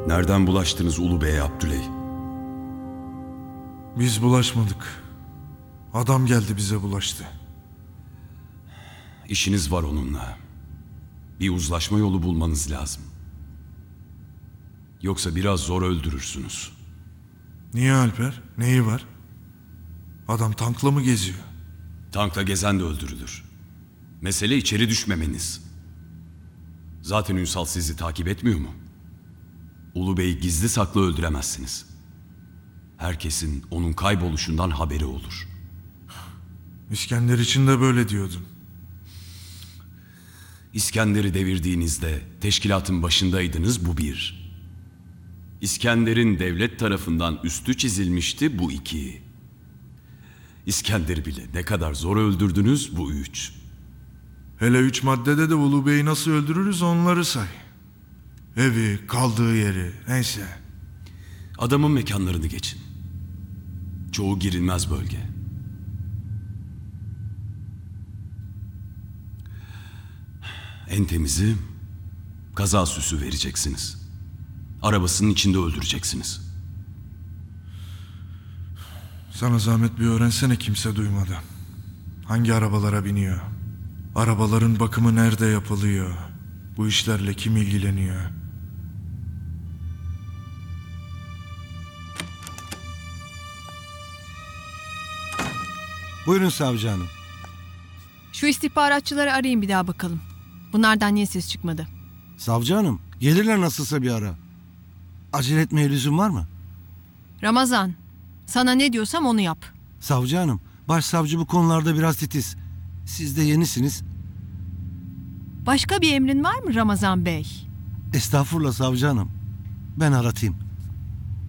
Nereden bulaştınız Ulu Bey'e Abdüley? Biz bulaşmadık. Adam geldi bize bulaştı. İşiniz var onunla. Bir uzlaşma yolu bulmanız lazım. Yoksa biraz zor öldürürsünüz. Niye Alper? Neyi var? Adam tankla mı geziyor? Tankla gezen de öldürülür. Mesele içeri düşmemeniz. Zaten Ünsal sizi takip etmiyor mu? Ulu Bey'i gizli saklı öldüremezsiniz. Herkesin onun kayboluşundan haberi olur. İskender için de böyle diyordun. İskender'i devirdiğinizde teşkilatın başındaydınız, bu bir. İskender'in devlet tarafından üstü çizilmişti, bu iki. İskender'i bile ne kadar zor öldürdünüz, bu üç. Hele 3 maddede de Ulu Bey'i nasıl öldürürüz onları say. Evi, kaldığı yeri, neyse. Adamın mekanlarını geçin. Çoğu girilmez bölge. En temizi kaza süsü vereceksiniz. Arabasının içinde öldüreceksiniz. Sana zahmet bir öğrensene kimse duymadan. Hangi arabalara biniyor? Arabaların bakımı nerede yapılıyor? Bu işlerle kim ilgileniyor? Buyurun savcı hanım. Şu istihbaratçıları arayın bir daha bakalım. Bunlardan niye ses çıkmadı? Savcı hanım, gelirler nasılsa bir ara. Acele etmeye lüzum var mı? Ramazan, sana ne diyorsam onu yap. Savcı hanım, başsavcı bu konularda biraz titiz. Siz de yenisiniz. Başka bir emrin var mı Ramazan Bey? Estağfurullah savcı hanım. Ben aratayım.